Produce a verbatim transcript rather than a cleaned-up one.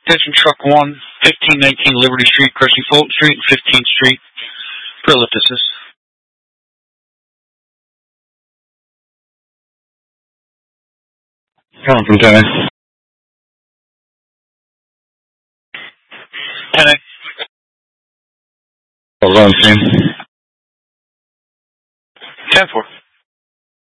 Attention truck one, fifteen nineteen Liberty Street, crossing Fulton Street and fifteenth Street. For lift assist. Calling from ten A. ten A. Hold on, team.